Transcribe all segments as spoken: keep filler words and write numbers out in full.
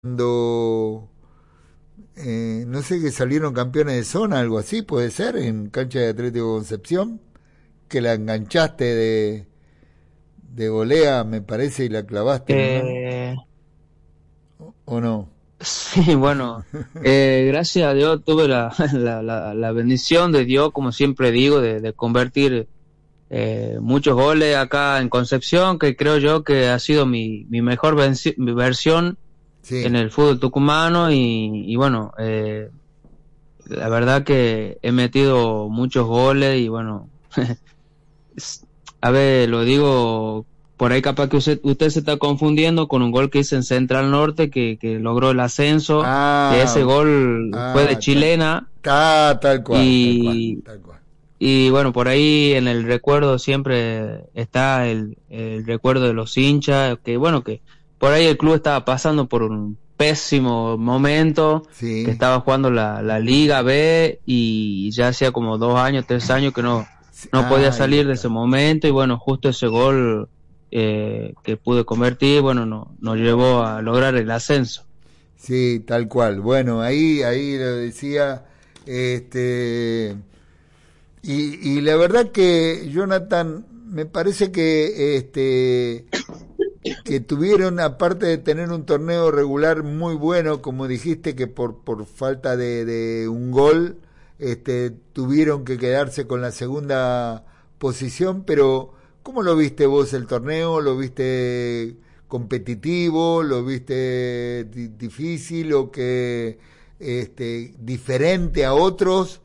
cuando eh, no sé, que salieron campeones de zona, algo así, puede ser, en cancha de Atlético Concepción, que la enganchaste de, de volea, me parece, y la clavaste en el ángulo, Eh, ¿o, o no? sí, bueno, eh, gracias a Dios tuve la, la, la, la bendición de Dios, como siempre digo, de, de convertir eh, muchos goles acá en Concepción, que creo yo que ha sido mi, mi mejor venci- mi versión en Sí, el fútbol tucumano y, y bueno, eh, la verdad que he metido muchos goles y bueno, es- a ver, lo digo, por ahí capaz que usted, usted se está confundiendo con un gol que hice en Central Norte que, que logró el ascenso, que ese ah, gol fue de ah, ta- chilena ta- tal cual, tal cual, y, tal cual. y bueno, por ahí en el recuerdo siempre está el, el recuerdo de los hinchas, que bueno, que por ahí el club estaba pasando por un pésimo momento, que Sí, estaba jugando la, la Liga B y ya hacía como dos años, tres años que no, sí, no podía ahí salir de ese está. momento y bueno, justo ese gol eh, que pude convertir, bueno, no, nos llevó a lograr el ascenso. Sí, tal cual. Bueno, ahí, ahí lo decía, este, y, y la verdad que Jonathan, me parece que, este, que tuvieron, aparte de tener un torneo regular muy bueno, como dijiste, que por, por falta de, de un gol, este, tuvieron que quedarse con la segunda posición, pero ¿cómo lo viste vos el torneo? ¿Lo viste competitivo? ¿Lo viste di- difícil o que este, diferente a otros?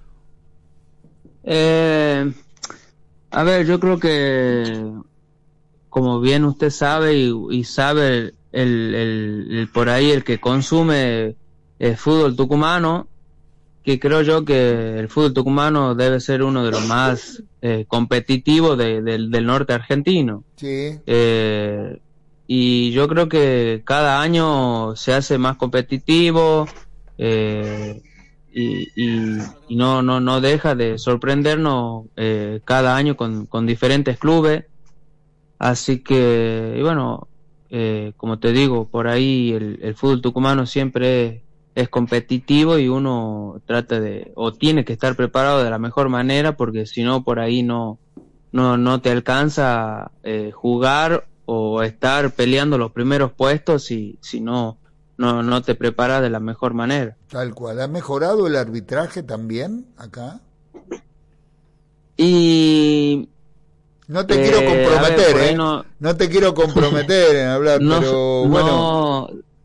Eh, a ver, yo creo que como bien usted sabe y, y sabe el, el, el por ahí el que consume el fútbol tucumano, que creo yo que el fútbol tucumano debe ser uno de los más eh, competitivos de- del del norte argentino. Sí, Eh, y yo creo que cada año se hace más competitivo eh, y, y, y no, no, no deja de sorprendernos eh, cada año con, con diferentes clubes. Así que, y bueno, eh, como te digo, por ahí el, el fútbol tucumano siempre es, es competitivo y uno trata de, o tiene que estar preparado de la mejor manera, porque si no, por ahí no, no, no te alcanza eh, jugar o estar peleando los primeros puestos si, si no, no, no te preparas de la mejor manera. tal cual. ¿Ha mejorado el arbitraje también acá? Y, No te quiero eh, a ver, comprometer, por ahí ¿eh? no, No te quiero comprometer en hablar, no, pero bueno, no,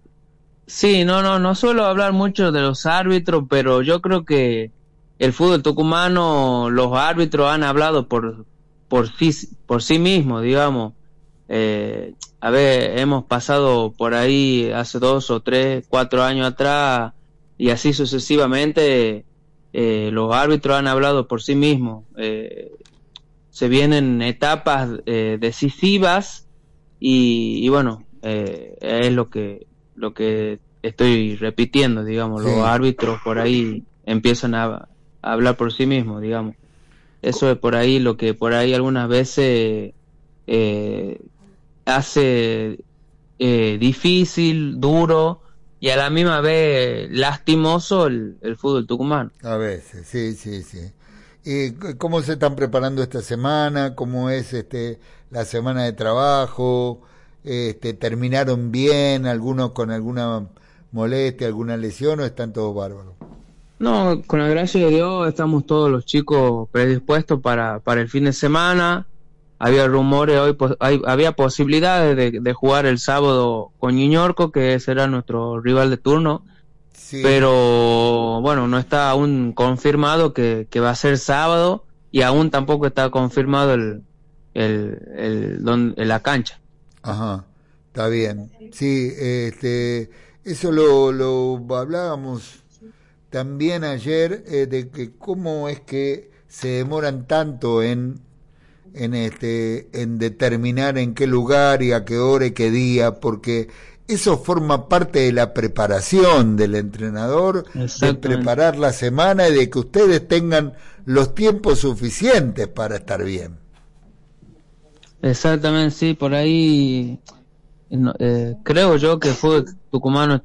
sí, no, no, no suelo hablar mucho de los árbitros, pero yo creo que el fútbol tucumano, los árbitros han hablado por, por sí, por sí mismos, digamos. Eh, a ver, hemos pasado por ahí hace dos o tres, cuatro años atrás y así sucesivamente, eh, los árbitros han hablado por sí mismos. Eh, se vienen etapas eh, decisivas y, y bueno, eh, es lo que lo que estoy repitiendo, digamos, los sí, árbitros por ahí empiezan a, a hablar por sí mismos, digamos. Eso es por ahí lo que por ahí algunas veces eh, hace eh, difícil, duro y a la misma vez lastimoso el, el fútbol tucumano. a veces, sí, sí, sí. ¿Y c- cómo se están preparando esta semana? ¿Cómo es este la semana de trabajo? Este, ¿terminaron bien? ¿Algunos con alguna molestia, alguna lesión o están todos bárbaros? No, con la gracia de Dios estamos todos los chicos predispuestos para, para el fin de semana. Había rumores hoy, pues, hay, había posibilidades de, de jugar el sábado con Ñiñorco, que será nuestro rival de turno, Sí, pero bueno, no está aún confirmado que, que va a ser sábado y aún tampoco está confirmado el, el, el, don- la cancha. ajá, está bien. Sí, este, eso lo, lo hablábamos también ayer, eh, de que cómo es que se demoran tanto en, en, este, en determinar en qué lugar y a qué hora y qué día, porque eso forma parte de la preparación del entrenador, de Exactamente. preparar la semana y de que ustedes tengan los tiempos suficientes para estar bien. Exactamente, sí, por ahí no, eh, creo yo que el fútbol tucumanos